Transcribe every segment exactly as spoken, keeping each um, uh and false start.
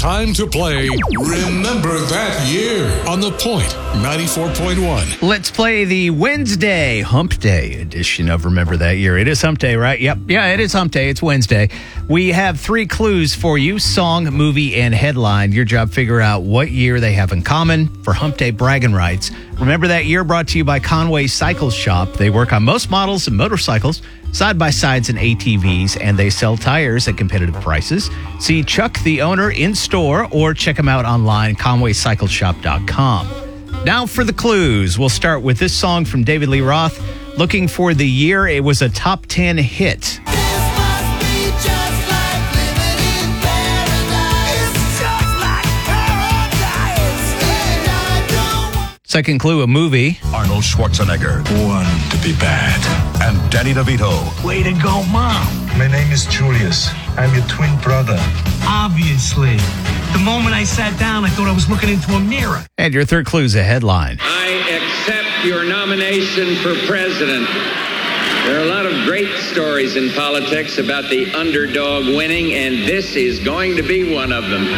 time to play Remember That Year on The Point ninety-four point one. Let's play the Wednesday Hump Day edition of Remember That Year. It is Hump Day, right? Yep. Yeah, it is Hump Day. It's Wednesday. We have three clues for you: song, movie, and headline. Your job, figure out what year they have in common for Hump Day bragging rights. Remember That Year brought to you by Conway Cycle Shop. They work on most models of motorcycles, side-by-sides, and A T Vs, and they sell tires at competitive prices. See Chuck, the owner, in store, or check him out online, conway cycle shop dot com. Now for the clues. We'll start with this song from David Lee Roth. Looking for the year it was a top ten hit. Second clue, a movie. Arnold Schwarzenegger, Born to Be Bad, and Danny DeVito. Way to go, Mom. My name is Julius. I'm your twin brother. Obviously. The moment I sat down, I thought I was looking into a mirror. And your third clue is a headline. I accept your nomination for president. There are a lot of great stories in politics about the underdog winning, and this is going to be one of them.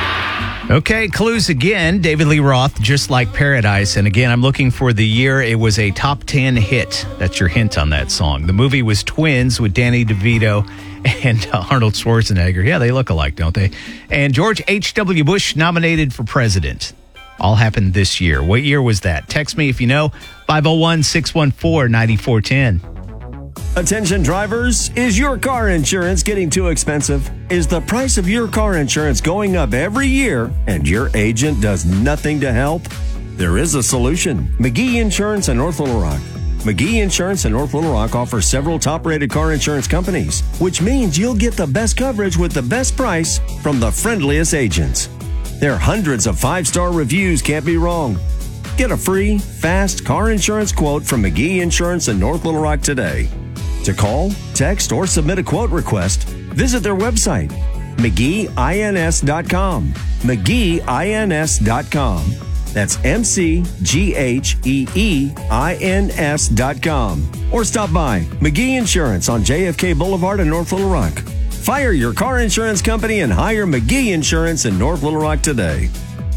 Okay, clues again. David Lee Roth, Just Like Paradise. And again, I'm looking for the year it was a top ten hit. That's your hint on that song. The movie was Twins with Danny DeVito and uh, Arnold Schwarzenegger. Yeah, they look alike, don't they? And George H W. Bush nominated for president. All happened this year. What year was that? Text me if you know. five oh one, six one four, nine four one zero. Attention drivers, is your car insurance getting too expensive? Is the price of your car insurance going up every year and your agent does nothing to help? There is a solution. McGee Insurance in North Little Rock. McGee Insurance in North Little Rock offers several top-rated car insurance companies, which means you'll get the best coverage with the best price from the friendliest agents. Their hundreds of five-star reviews can't be wrong. Get a free, fast car insurance quote from McGee Insurance in North Little Rock today. To call, text, or submit a quote request, visit their website, mcgee ins dot com. mcgee ins dot com. That's M C G H E E I N S dot com. Or stop by McGee Insurance on J F K Boulevard in North Little Rock. Fire your car insurance company and hire McGee Insurance in North Little Rock today.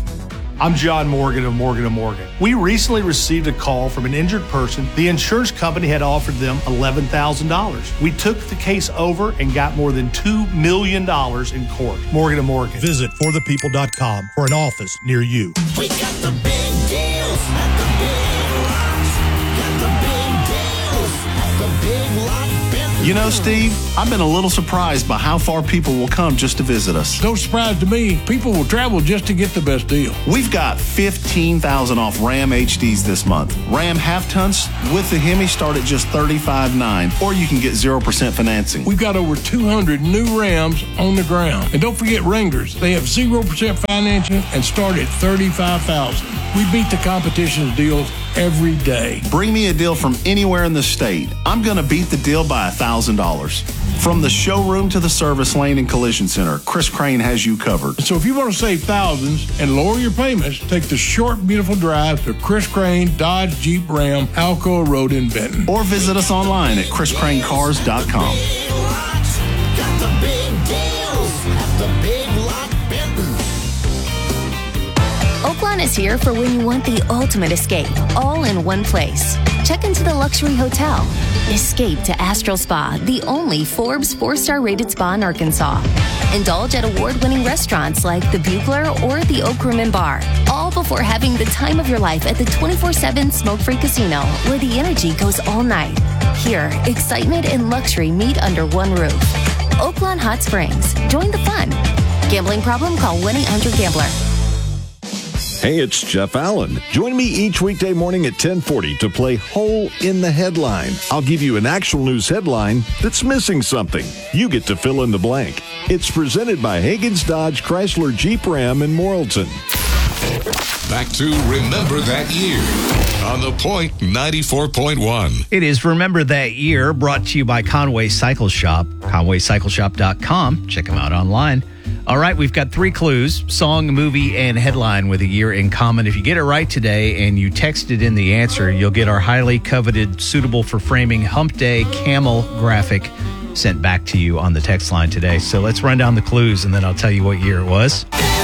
I'm John Morgan of Morgan and Morgan. We recently received a call from an injured person. The insurance company had offered them eleven thousand dollars. We took the case over and got more than two million dollars in court. Morgan and Morgan. Visit for the people dot com for an office near you. We got the big deals at the Big Lots. Got the big deals at the Big Lot. You know, Steve, I've been a little surprised by how far people will come just to visit us. No surprise to me. People will travel just to get the best deal. We've got fifteen thousand dollars off Ram H Ds this month. Ram half-tons with the Hemi start at just thirty-five nine dollars, or you can get zero percent financing. We've got over two hundred new Rams on the ground. And don't forget Wranglers. They have zero percent financing and start at thirty-five thousand dollars. We beat the competition's deals every day. Bring me a deal from anywhere in the state. I'm going to beat the deal by one thousand dollars. From the showroom to the service lane and collision center, Chris Crane has you covered. So if you want to save thousands and lower your payments, take the short, beautiful drive to Chris Crane Dodge Jeep Ram, Alcoa Road in Benton. Or visit us online at chris crane cars dot com. Got the big deals at the Big Lot Benton. Oaklawn is here for when you want the ultimate escape, all in one place. Check into the luxury hotel. Escape to Astral Spa, the only Forbes four-star rated spa in Arkansas. Indulge at award-winning restaurants like the Bugler or the Oak Room and Bar, all before having the time of your life at the twenty-four seven smoke-free casino, where the energy goes all night. Here, excitement and luxury meet under one roof. Oaklawn Hot Springs. Join the fun. Gambling problem? Call one eight hundred gambler. Hey, it's Jeff Allen. Join me each weekday morning at ten forty to play Hole in the Headline. I'll give you an actual news headline that's missing something. You get to fill in the blank. It's presented by Hagen's Dodge Chrysler Jeep Ram in Morrilton. Back to Remember That Year on The Point ninety-four point one. It is Remember That Year, brought to you by Conway Cycle Shop, conway cycle shop dot com. Check them out online. All right, we've got three clues: song, movie, and headline with a year in common. If you get it right today and you texted in the answer, you'll get our highly coveted, suitable for framing Hump Day camel graphic sent back to you on the text line today. So let's run down the clues, and then I'll tell you what year it was.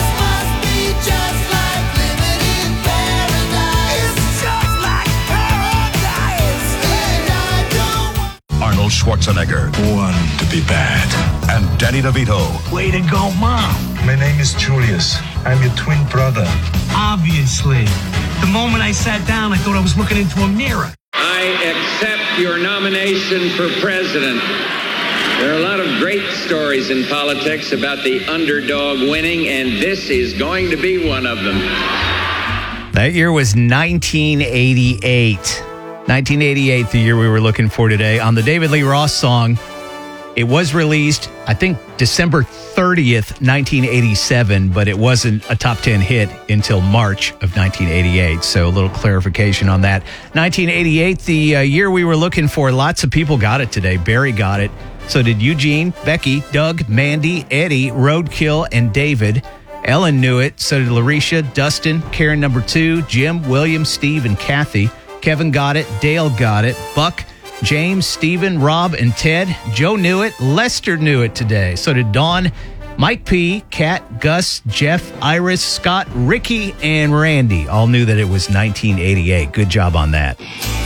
Arnold Schwarzenegger, one to be bad. And Danny DeVito. Way to go, Mom. My name is Julius. I'm your twin brother. Obviously. The moment I sat down, I thought I was looking into a mirror. I accept your nomination for president. There are a lot of great stories in politics about the underdog winning, and this is going to be one of them. That year was nineteen eighty-eight. nineteen eighty-eight, the year we were looking for today. On the David Lee Roth song, it was released, I think, December thirtieth, nineteen eighty-seven, but it wasn't a top ten hit until March of nineteen eighty-eight. So a little clarification on that. nineteen eighty-eight, the uh, year we were looking for. Lots of people got it today. Barry got it. So did Eugene, Becky, Doug, Mandy, Eddie, Roadkill, and David. Ellen knew it. So did Larisha, Dustin, Karen number two, Jim, William, Steve, and Kathy. Kevin got it. Dale got it. Buck, James, Stephen, Rob, and Ted. Joe knew it. Lester knew it today. So did Dawn, Mike P., Kat, Gus, Jeff, Iris, Scott, Ricky, and Randy. All knew that it was nineteen eighty-eight. Good job on that.